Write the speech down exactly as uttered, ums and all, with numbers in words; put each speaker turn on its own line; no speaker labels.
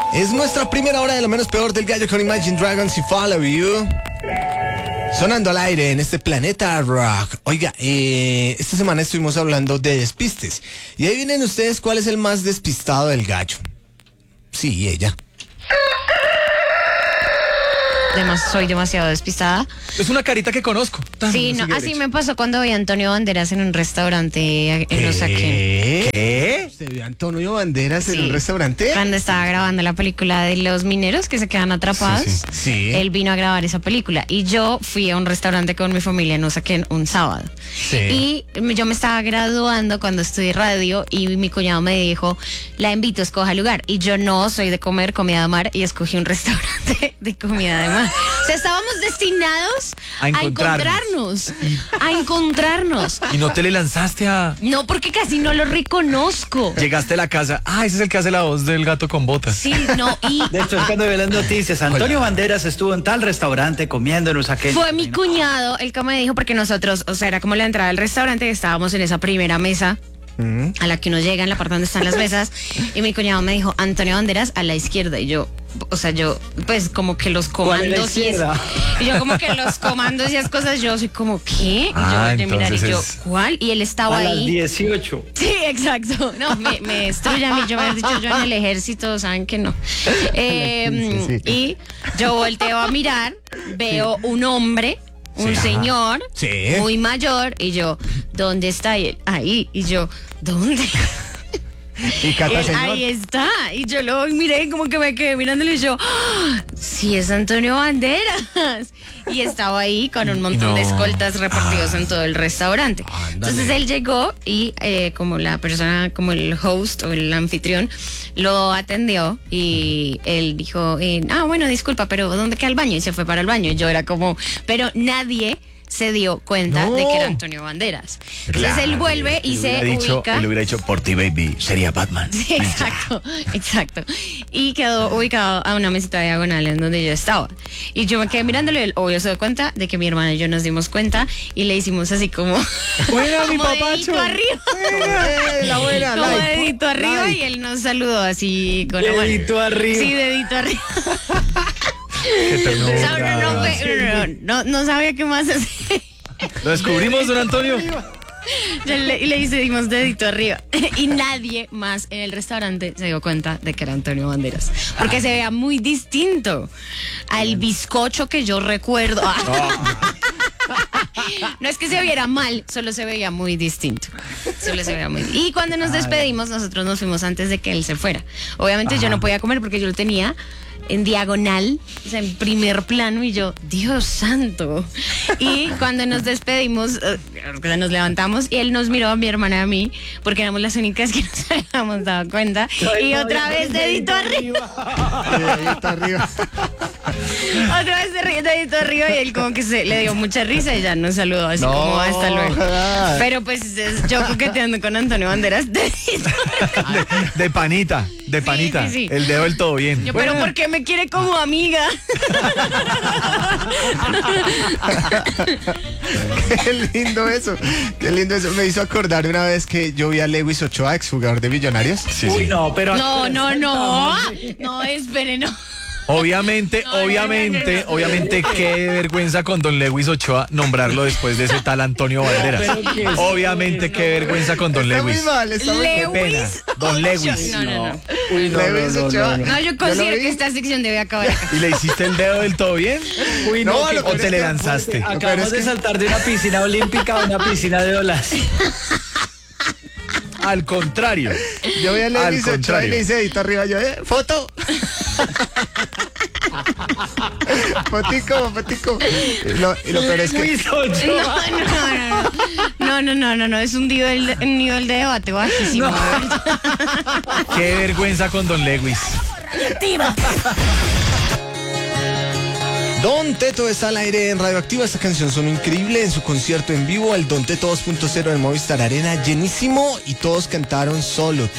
Es nuestra primera hora de lo menos peor del gallo con Imagine Dragons y Follow You. Sonando al aire en este planeta rock. Oiga, eh, esta semana estuvimos hablando de despistes. Y ahí vienen ustedes, ¿cuál es el más despistado del gallo? Sí, ella.
Además, soy demasiado despistada.
Es una carita que conozco. Tan,
Sí, no, así me pasó cuando vi a Antonio Banderas en un restaurante en Usaquén.
¿Qué? ¿Usted vio a Antonio Banderas en
Sí.
un restaurante?
Cuando estaba grabando la película de los mineros que se quedan atrapados,
Sí, sí, sí.
él vino a grabar esa película y yo fui a un restaurante con mi familia en Usaquén un sábado.
Sí.
Y yo me estaba graduando cuando estudié radio y mi cuñado me dijo, la invito, escoja lugar. Y yo no soy de comer comida de mar y escogí un restaurante de comida de mar. O sea, estábamos destinados
A
a
encontrarnos.
encontrarnos, a encontrarnos.
Y no te le lanzaste a...
No, porque casi no lo reconozco.
Llegaste a la casa. Ah, ese es el que hace la voz del gato con botas.
Sí, no, y
De hecho, es cuando ve las noticias. Antonio
Hola.
Banderas estuvo en tal restaurante comiendo en Usaquén.
fue mi cuñado el que me dijo, porque nosotros, o sea, era como la entrada al restaurante, estábamos en esa primera mesa a la que uno llega, en la parte donde están las mesas, y mi cuñado me dijo, Antonio Banderas a la izquierda, y yo, o sea, yo, pues como que los
¿Cuál es la
comandos y, es-
izquierda?
y yo como que los comandos y esas cosas, yo soy como, ¿qué? Y
Ah,
yo volteé a mirar y
entonces
yo,
es-
¿cuál? Y él estaba
A las
ahí.
dieciocho.
Sí, exacto. No, me, me destruye a mí. Yo me he dicho yo en el ejército, saben que no. Eh,
Sí, sí.
Y yo volteo a mirar, veo un hombre, un
Sí,
señor,
Sí.
muy mayor, y yo, ¿dónde está él? Ahí. Y yo, ¿dónde?
Y Cata,
Él,
señor.
ahí está. Y yo lo miré, como que me quedé mirándole y yo, ¡ah! Sí, es Antonio Banderas. Y estaba ahí con un montón de
No.
escoltas repartidos en todo el restaurante.
Ándale.
Entonces él llegó y eh, como la persona, como el host o el anfitrión, lo atendió y él dijo, eh, ah, bueno, disculpa, pero ¿dónde queda el baño? Y se fue para el baño. Y yo era como, pero nadie se dio cuenta
No.
de que era Antonio Banderas. Entonces
Claro.
él vuelve y se
Hubiera dicho,
ubica.
él hubiera dicho, por ti, baby, sería Batman.
Sí, exacto, exacto. Y quedó ubicado a una mesita diagonal en donde yo estaba. Y yo me quedé mirándolo y él, obvio, se dio cuenta de que mi hermana y yo nos dimos cuenta y le hicimos así como,
Buena, mi
como dedito
papacho.
arriba.
Eh, la buena,
Como
like.
dedito arriba
Like.
y él nos saludó así con la mano.
Dedito arriba.
Sí, dedito arriba.
Qué ternura.
O sea, no, no, fue- no, no, no sabía qué más hacer.
Lo descubrimos, don Antonio.
Yo le, y le hicimos dedito arriba. Y nadie más en el restaurante se dio cuenta de que era Antonio Banderas. Porque se veía muy distinto al bizcocho que yo recuerdo. No es que se viera mal, solo se veía muy distinto. Solo se veía muy. Y cuando nos despedimos, nosotros nos fuimos antes de que él se fuera. Obviamente yo no podía comer porque yo lo tenía en diagonal, o sea, en primer plano, y yo, Dios santo. Y cuando nos despedimos, eh, nos levantamos y él nos miró a mi hermana y a mí, porque éramos las únicas que nos habíamos dado cuenta. Y otra vez dedito arriba.
Sí, ahí está arriba.
Otra vez de ri- dedito arriba y él como que se le dio mucha risa y ya nos saludó así
No,
como hasta luego.
jodas.
Pero pues es- yo coqueteando con Antonio Banderas, dedito arriba.
De, de panita, de panita.
sí, sí.
El dedo del todo bien.
Yo, pero ¿por qué me quiere como amiga?
Qué lindo eso. Qué lindo eso. Me hizo acordar una vez que yo vi a Lewis Ochoa, exjugador de Millonarios.
Sí,
Uy,
sí.
no, pero...
No, no, no. No, espere, no.
Obviamente,
No, no,
obviamente,
no, no, no.
obviamente, qué vergüenza con don Lewis Ochoa nombrarlo después de ese tal Antonio Banderas.
pero ¿qué es
Obviamente,
eso?
qué vergüenza con don
Está
Lewis.
muy mal, está muy mal.
Lewis
pena. Don
Ochoa.
Lewis.
No, no, no.
Uy, no,
Lewis
no, no,
Ochoa.
no, no.
No, yo considero
Yo lo vi.
que esta sección debe acabar acá.
¿Y le hiciste el dedo del todo bien?
Uy,
No,
no,
lo
que-
¿O te le lanzaste?
pero
Acabamos
es
de
que-
saltar de una piscina olímpica a una piscina de olas.
Al contrario.
Yo vi a
Al
Lewis Ochoa y
contrario.
le hice dedito arriba. Yo, eh, foto. Fotico, fotico. Lo, y lo peor es que.
Luis Ochoa.
No, no, no, no, no, no, no, no, es un nivel, un nivel de debate bajísimo.
Qué vergüenza con don Lewis.
Don Teto está al aire en Radioactiva. Esta canción sonó increíble en su concierto en vivo, el Don Teto dos punto cero en Movistar Arena, llenísimo, y todos cantaron Solo Tú.